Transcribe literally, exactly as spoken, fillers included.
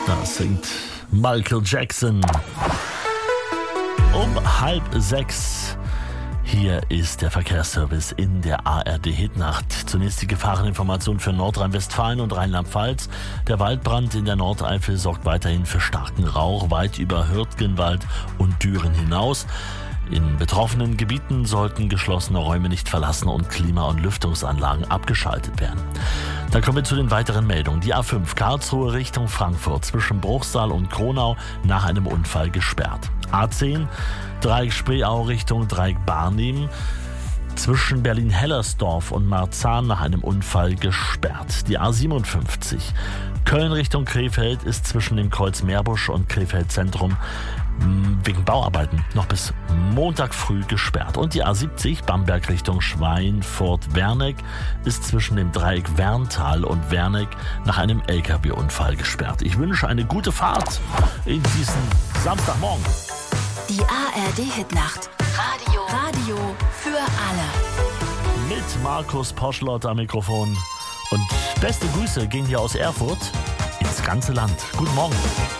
Das singt Michael Jackson. Um halb sechs. Hier ist der Verkehrsservice in der A R D-Hitnacht. Zunächst die Gefahreninformation für Nordrhein-Westfalen und Rheinland-Pfalz. Der Waldbrand in der Nordeifel sorgt weiterhin für starken Rauch weit über Hürtgenwald und Düren hinaus. In betroffenen Gebieten sollten geschlossene Räume nicht verlassen und Klima- und Lüftungsanlagen abgeschaltet werden. Dann kommen wir zu den weiteren Meldungen. Die A fünf Karlsruhe Richtung Frankfurt zwischen Bruchsal und Kronau nach einem Unfall gesperrt. A zehn Dreieck Spreeau Richtung Dreieck Barnim zwischen Berlin-Hellersdorf und Marzahn nach einem Unfall gesperrt. Die A siebenundfünfzig Köln Richtung Krefeld ist zwischen dem Kreuz Meerbusch und Krefeld Zentrum wegen Bauarbeiten noch bis Montag früh gesperrt. Und die A siebzig Bamberg Richtung Schweinfurt-Werneck ist zwischen dem Dreieck Werntal und Werneck nach einem L K W-Unfall gesperrt. Ich wünsche eine gute Fahrt in diesen Samstagmorgen. Die A R D-Hitnacht. Radio. Radio für alle. Mit Markus Poschlott am Mikrofon. Und beste Grüße gehen hier aus Erfurt ins ganze Land. Guten Morgen.